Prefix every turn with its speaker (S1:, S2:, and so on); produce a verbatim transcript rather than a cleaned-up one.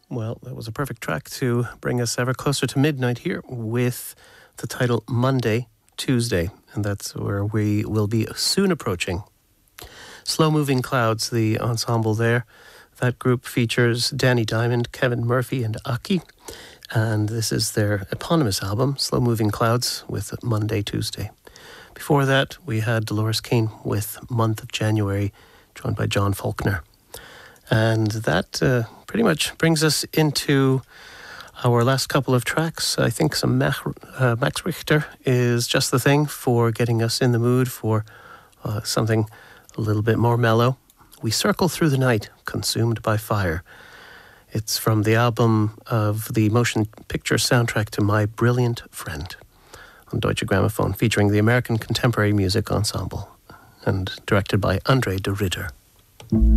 S1: Well, that was a perfect track to bring us ever closer to midnight here with the title Monday, Tuesday, and that's where we will be soon approaching. Slow Moving Clouds, the ensemble there. That group features Danny Diamond, Kevin Murphy and Aki, and this is their eponymous album, Slow Moving Clouds, with Monday, Tuesday. Before that, we had Dolores Keane with Month of January, joined by John Faulkner. And that uh, pretty much brings us into our last couple of tracks. I think some Mach, uh, Max Richter is just the thing for getting us in the mood for uh, something a little bit more mellow. We Circle Through the Night, Consumed by Fire. It's from the album of the motion picture soundtrack to My Brilliant Friend on Deutsche Grammophon, featuring the American Contemporary Music Ensemble and directed by Andre de Ridder.